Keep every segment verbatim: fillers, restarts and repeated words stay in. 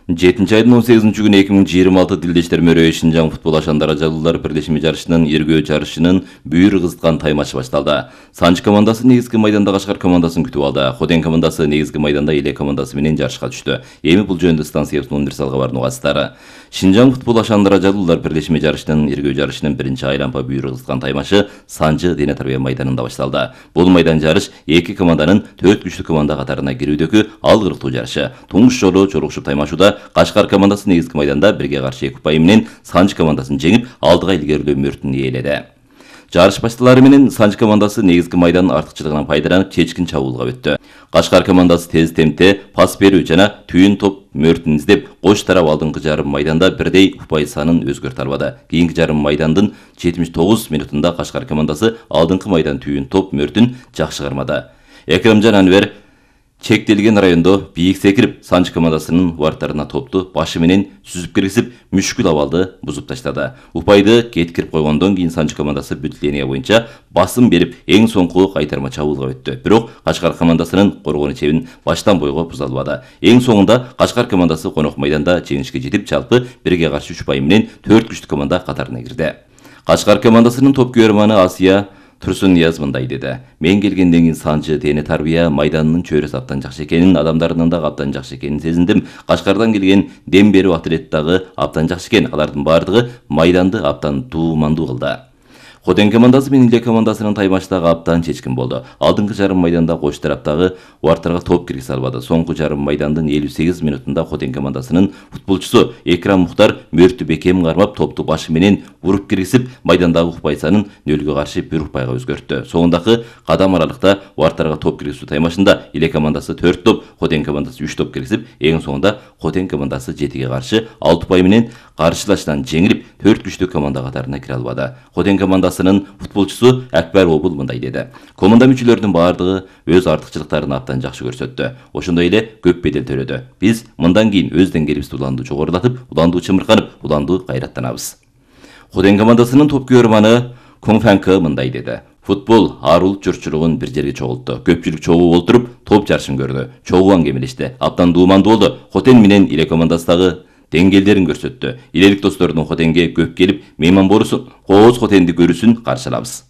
жетинчи айдын он сегизинчи күнү эки миң жыйырма алты Дилдештер мөрөйү Шинжаң футбол ашандары жалылар бирлешими жарышынын эргөө жарышынын бүйүр кызыткан таймачы башталды. Санчы командасы негизги майданда Кашкар командасын күтүп алды. Хотен командасы негизги майданда Иле командасы менен жарышка түштү. Эми бул жөнүндө станциябыздын универсал кабарынын угаттары. Шинжаң футбол ашандары жалылар бирлешими жарышынын эргөө жарышынын биринчи айлампа бүйүр кызыткан таймачы Санчы дене тарбия майданында башталды. Бул майдан жарыш эки команданын төрт күчтүү команда катарына кирүүдөгү алгырыктуу жарышы. Туңуш жолу жолугушуп таймашууда Кашкар командасы негизги майданда бирге каршы эки упай менен Санчы командасын жеңип, алдыга илгерилөө мөртүн ээледи. Жарыш башталары менен Санчы командасы негизги майданын артыкчылыгынан пайдаланып чечкин чабуулга өттү. Кашкар командасы тез темпте пас берүү жана түйүн топ мөртүн издеп, кош тарап алдыңкы жарым майданда бирдей упай санын өзгөртө албады. Кийинки жарым майдандын жетимиш тогуз минутунда Кашкар командасы алдыңкы майдан түйүн топ мөртүн жакшы кармады. Экремжан Анвер чектелген райондо бийик секирип, Санчы командасынын варттарына топту башы менен сүзүп киргизип, мүшкүл абалды бузуп таштады. Упайды кеткирип койгондон кийин Санчы командасы бүт линия боюнча басым берип, эң соңку кайтарма чабуулга өттү. Бирок Кашкар командасынын коргонуу чебин баштан бойго буза албады. Эң соңунда Кашкар командасы конок майданда жеңишке жетип, жалпы бирге каршы үч упай менен төрт күчтүү команда катарына кирди. Кашкар командасынын топ күйөрманы Асия Турсунияз мындай деди. Мен келгенден кийин Санчы дене тарбия майданынын чөйрөсү абдан жакшы экенин, адамдарынын дагы абдан жакшы экенин сезиндим. Кашкардан келген дем берүү атлет дагы абдан жакшы экен. Алардын бардыгы майданды абдан туумандуу кылды. Хотен командасы менен Иле командасынын таймачтагы абдан чечкин болду. Алдыңкы жарым майданда кош тараптагы варттарга топ киргизе албады. Соңку жарым майдандын элүү сегиз минутунда Хотен командасынын футболчусу Экрам Мухтар мөртү бекем кармап, топту башы менен уруп киргизип, майдандагы упай санын нөлгө каршы бир упайга өзгөрттү. Соңундагы кадам аралыкта варттарга топ киргизүү таймашында Иле командасы төрт топ, Хотен командасы үч топ киргизип, эң соңунда Хотен командасы жетиге каршы алты упай менен каршылашынан жеңилип, төрт күчтүү команда катарына кире албады. Хотен командасынын футболчусу Акбар Обул мындай деди. Команда мүчөлөрүнүн бардыгы өз артыкчылыктарын абдан жакшы көрсөттү. Ошондой эле көп бедел төлөдү. Биз мындан кийин өз деңгээлибизди уланды жогорулатып, уланды чымырканып, уланды кайраттанабыз. Хотен командасынын топ күйөрманы Коңфанкы мындай деди. Футбол ар улут журтчулугун бир жерге чогултту. Көпчүлүк чогуу олтуруп, топ жарышын көрдү. Чогуу аңгемелешти. Абдан дуумандуу болду. Хотен менен Иле командасы дагы деңгээлдерин көрсөттү. Илелик достордун Хотенге көп келип, мейман борусун, кооз Хотенди көрүүсүн каршылабыз.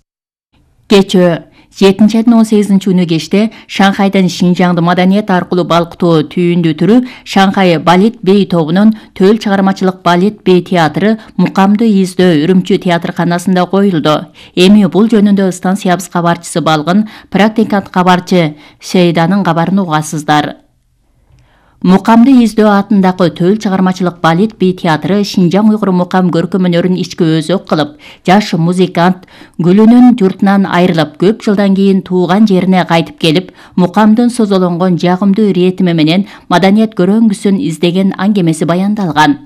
Кечөө жетинчи айдын он сегизинчи күнү кечте Шанхайдан Шинжаңды маданият аркылуу балкытуу түйүндүү түрү Шанхай балет бей тобунун төл чыгармачылык балет бей театры Мукамды издөө Үрүмчү театрканасында коюлду. Эми бул жөнүндө станциябыз кабарчысы Балгын, практикант кабарчы Шейданын кабарын угасыздар. Мукамды издөө атындагы төл чыгармачылык балет бей театры Шинжаң уйгур мукам көркөм өнөрүн ички өзөк кылып, жаш музыкант Гүлүнүн журтунан айрылып, көп жылдан кийин тууган жерине кайтып келип, мукамдын созолонгон жагымдуу ритми менен маданият көрөңгүсүн издеген аңгемеси баяндалган.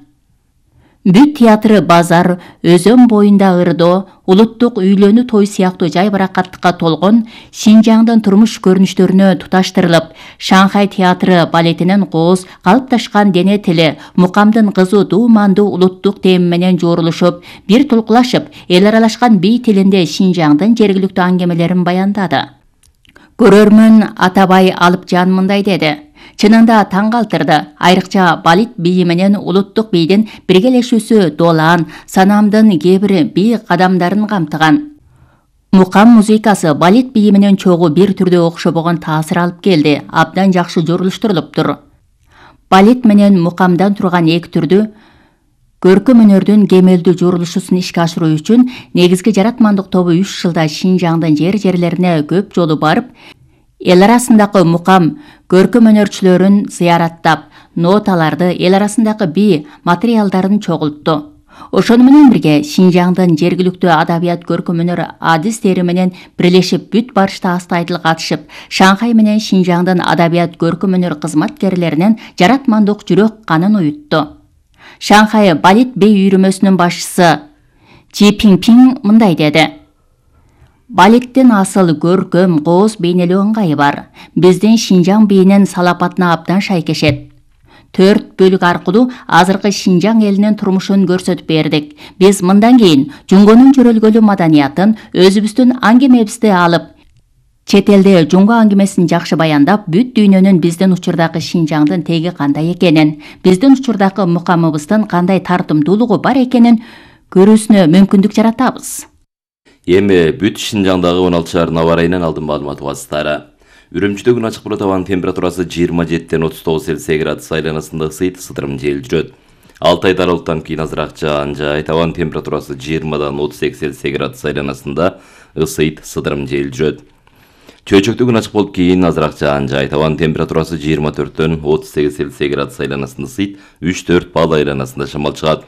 Бүт театры базар, өзөн боюнда ырдоо, улуттук үйлөнүү той сыяктуу жайбаракаттыкка толгон Шинжаңдын турмуш көрүнүштөрүнө туташтырылып, Шанхай театры балетинин кооз калыпташкан дене тили мукамдын кызуу дуумандуу улуттук теми менен жоорулушуп, бир тулкулашып, эл аралашкан бий тилинде Шинжаңдын жергиликтүү аңгемелерин баяндады. Көрөрмөн Атабай Алыпжан мындай деди. Чынында таң калтырды. Айрыкча балет бийи менен улуттук бийдин биргелешүүсү долаан, санамдын кээ бир бий кадамдарын камтыган. Мукам музыкасы балет бийи менен чогуу бир түрдө окшобогон таасир алып келди. Абдан жакшы жорулуштурулуптур. Балет менен мукамдан турган эки түрдүү көркөм өнөрдүн кемелдүү жорулушуусун ишке ашыруу үчүн негизги жаратмандык тобу үч жылда Шинжаңдын жер-жерлерине көп жолу барып, эл арасындагы мукам көркөм өнөрчүлөрүн зыяраттап, ноталарды, эл арасындагы бий материалдарын чогултту. Ошону менен бирге Шинжаңдын жергиликтүү адабият көркөм өнөр адистери менен бирлешип бүт барышта астайдыл катышып, Шанхай менен Шинжаңдын адабият көркөм өнөр кызматкерлеринин жаратмандык жүрөк канын уютту. Шанхай балет бей үйрөмөсүнүн башчысы Чи Пиңпиң мындай деди. Балеттин асыл көркөм кооз бейнелөө ыңгайы бар. Биздин Шинжаң бийинин салапатына абдан шайкешет. Төрт бөлүк аркылуу азыркы Шинжаң элинин турмушун көрсөтүп бердик. Биз мындан кийин Жунгонун жөрөлгөлүү маданиятын өзүбүздүн аңгемебизди алып, Чет элде жунга аңгемесин жакшы баяндап, бүт дүйнөнүн биздин учурдагы Шинжаңдын теги кандай экенин, биздин учурдагы мукамыбыздын кандай тартымдуулугу бар экенин көрүүсүнө мүмкүндүк жаратабыз. Эми бүт Шинжаңдагы он алты шаар аба ырайынан алдын маалымат угасыздары. Үрүмчүдө күн ачык болот, абанын температурасы жыйырма жетиден отуз тогуз Цельсий градус айланасында ысыйт, сыдырым жел жүрөт. алты айда аралыктан кийин азыраак жаан жаайт, абанын температурасы жыйырмадан отуз эки Цельсий градус айланасында ысыйт, сыдырым жел жүрөт. Чөйчөктө күн ачык болуп кийин азыраак жаан жаайт, абанын температурасы жыйырма төрттөн отуз сегиз Цельсий градус айланасында ысыйт, үч төрт балл айланасында шамал чыгат.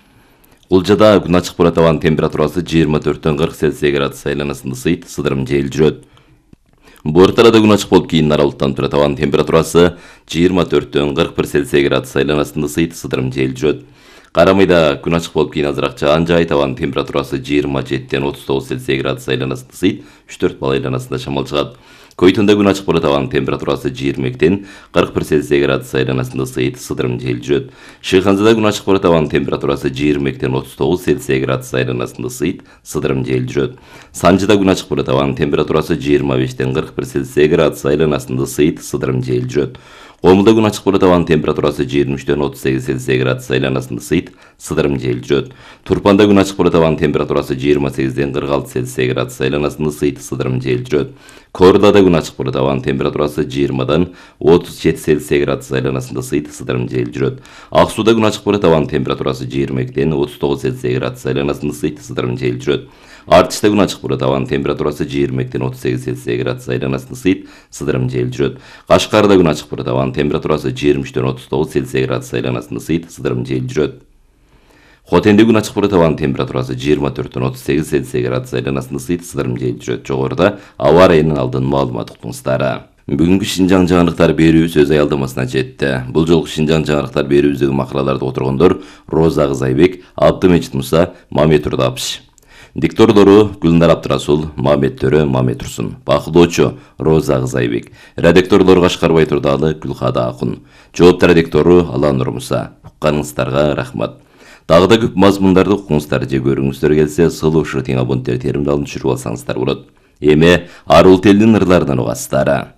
Кулжада күн ачык болот, абанын температурасы жыйырма төрттөн кырк Цельсий градус айланасында ысыйт, сыдырым жел жүрөт. Буыртарада күн ачык болуп кийин аралыктан турат, абанын температурасы жыйырма төрттөн кырк бир Цельсий градус айланасында ысыйт, сыдырым жел жүрөт. Карамайда күн ачык болуп кийин азыраак жаан жаайт, абанын температурасы жыйырма жетиден отуз тогуз Цельсий градус айланасында ысыйт, үч төрт балл айланасында шамал чыгат. Көйтүндө күн ачык болот, абанын температурасы жыйырма экиден кырк бир Цельсий градус айланасында ысыйт, сыдырым жел жүрөт. Шыйханзада күн ачык болот, абанын температурасы жыйырма экиден отуз тогуз Цельсий градус айланасында ысыйт, сыдырым жел жүрөт. Санжыда күн ачык болот, абанын температурасы жыйырма бештен кырк бир Цельсий градус айланасында ысыйт, сыдырым жел жүрөт. Комулда күн ачык болот, абанын температурасы жыйырма үчтөн отуз сегиз Цельсий градус айланасында ысыйт, сыдырым жел жүрөт. Турпанда күн ачык болот, абанын температурасы жыйырма сегизден кырк алты Цельсий градус айланасында ысыйт, сыдырым жел жүрөт. Кордада күн ачык болот, абанын температурасы жыйырмадан отуз жети Цельсий градус айланасында ысыйт, сыдырым жел жүрөт. Ак сууда күн ачык болот, абанын температурасы жыйырма экиден отуз тогуз Цельсий градус айланасында ысыйт, сыдырым жел жүрөт. Артышта күн ачык болот, абанын температурасы жыйырма экиден отуз сегиз Цельсий градус айланасында ысыйт, сыдырым жел жүрөт. Кашкарда күн ачык болот, абанын температурасы жыйырма үчтөн отуз тогуз Цельсий градус айланасында ысыйт, сыдырым жел жүрөт. Хотенде күн ачык болот, абанын температурасы жыйырма төрттөн отуз сегиз Цельсий градус айланасында ысыйт, сыдырым жел жүрөт. Жогоруда аба ырайынын алдын маалымат уктуңуздар. Бүгүнкү Шинжаң жаңылыктар берүүбүз өз аялдамасына жетти. Бул жолку Шинжаң жаңылыктар берүүбүздөгү макалаларды отургондор Роза Кызайбек, Абдымежит Муса, Мамет Турдапыш. Дикторлору Гүлнар Абдрасул, Мамет Төрө, Мамет Турсун. Бакылоочу Роза Кызайбек. Редакторлор Кашкарбай Турдалы, Гүлкада Акун. Жооптор редактору Алан Нур Муса. Укканыңыздарга рахмат. Дагы да көп мазмундарды укуңуздар же көрүңүздөр келсе, сылуу шыртың абоненттер теримди алып түшүрүп алсаңыздар болот. Эми арул телдин ырларынан угасыздар.